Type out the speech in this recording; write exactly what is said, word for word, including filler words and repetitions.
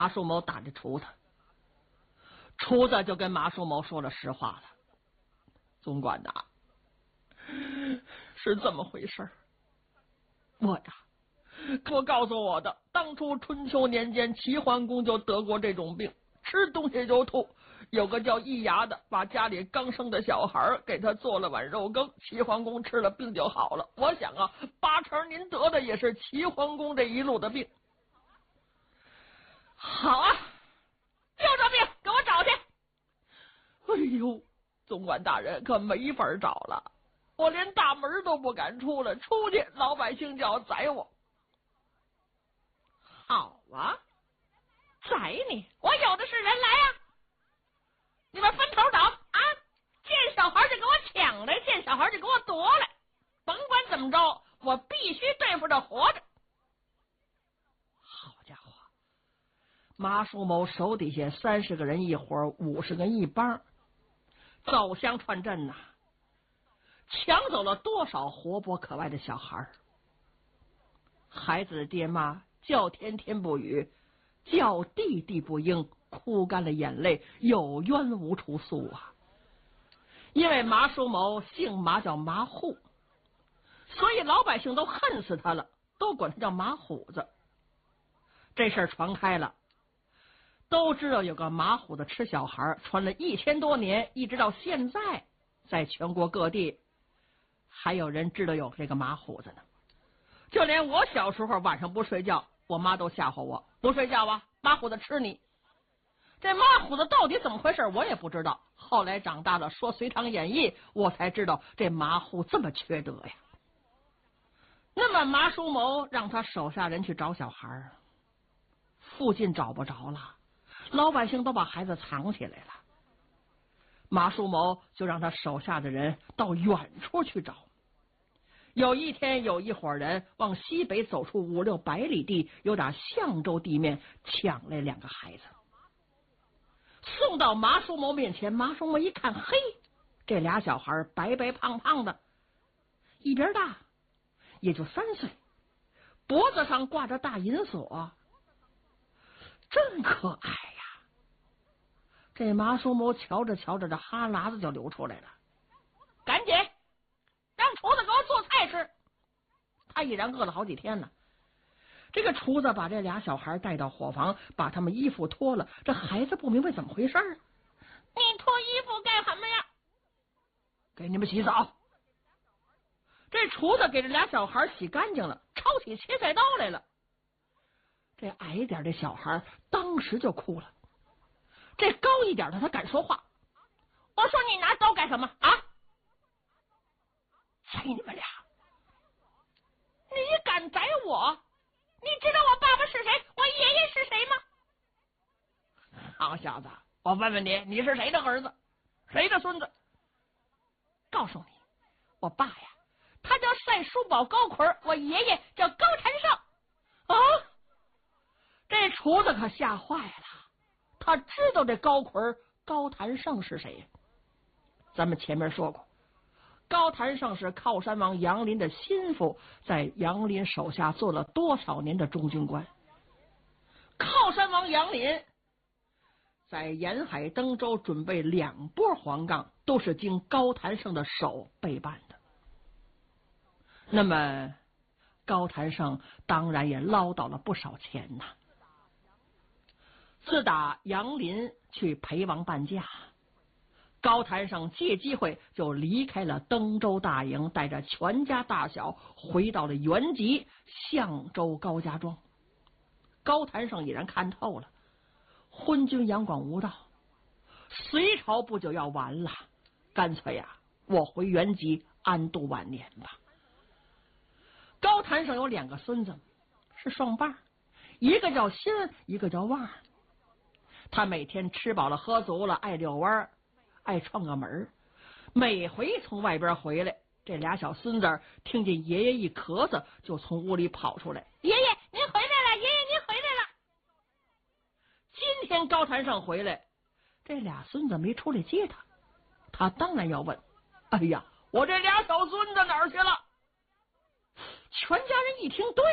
马树谋打的厨子，厨子就跟马树谋说了实话了。总管呐，是这么回事儿。我呀，我告诉我的，当初春秋年间，齐桓公就得过这种病，吃东西就吐。有个叫易牙的，把家里刚生的小孩给他做了碗肉羹，齐桓公吃了，病就好了。我想啊，八成您得的也是齐桓公这一路的病。好啊，就这病，给我找去。哎呦，总管大人可没法找了，我连大门都不敢出了，出去老百姓就要宰我。好啊，宰你，我有的是人，来呀、啊！你们分头找啊！见小孩就给我抢来，见小孩就给我夺来，甭管怎么着，我必须对付着活着。好家伙，马树谋手底下三十个人一伙，五十个一帮，走乡串镇呐、啊，抢走了多少活泼可爱的小孩。孩子的爹妈叫天天不语，叫地地不应，哭干了眼泪，有冤无处诉啊！因为马树谋姓马，叫马虎，所以老百姓都恨死他了，都管他叫马虎子。这事儿传开了，都知道有个马虎子吃小孩，传了一千多年，一直到现在，在全国各地还有人知道有这个马虎子呢。就连我小时候晚上不睡觉，我妈都吓唬我，不睡觉啊，马虎子吃你。这马虎子到底怎么回事我也不知道，后来长大了说《隋唐演义》，我才知道这马虎这么缺德呀。那么马叔谋让他手下人去找小孩，附近找不着了，老百姓都把孩子藏起来了。马叔谋就让他手下的人到远处去找。有一天，有一伙人往西北走出五六百里地，由打象州地面抢来两个孩子，送到马叔谋面前。马叔谋一看，嘿，这俩小孩白白胖胖的，一边大，也就三岁，脖子上挂着大银锁，真可爱呀！这马叔谋瞧着瞧着，这哈喇子就流出来了。赶紧让厨子给我做菜吃。他已然饿了好几天了。这个厨子把这俩小孩带到伙房，把他们衣服脱了。这孩子不明白怎么回事啊！你脱衣服干什么呀？给你们洗澡。这厨子给这俩小孩洗干净了，抄起切菜刀来了。这矮点的小孩当时就哭了，这高一点的他敢说话。我说你拿刀干什么啊？宰你们俩！你敢宰我？你知道我爸爸是谁，我爷爷是谁吗？好小子，我问问你，你是谁的儿子，谁的孙子？告诉你，我爸呀，他叫赛叔宝高魁，我爷爷叫高禅胜。啊！这厨子可吓坏了，他知道这高魁高谭胜是谁呀？咱们前面说过，高谭胜是靠山王杨林的心腹，在杨林手下做了多少年的中军官。靠山王杨林在沿海登州准备两波黄杠，都是经高谭胜的手备办的。那么高谭胜当然也捞到了不少钱呐。自打杨林去陪王伴驾，高谭胜借机会就离开了登州大营，带着全家大小回到了原籍象州高家庄。高谭胜已然看透了，昏君杨广无道，隋朝不久要完了，干脆呀、啊，我回原籍安度晚年吧。高谭胜有两个孙子，是双伴，一个叫新，一个叫旺。他每天吃饱了喝足了，爱遛弯，爱串个门。每回从外边回来，这俩小孙子听见爷爷一咳嗽，就从屋里跑出来：“爷爷，您回来了！爷爷，您回来了！”今天高谭胜回来，这俩孙子没出来接他，他当然要问：“哎呀，我这俩小孙子哪儿去了？”全家人一听，对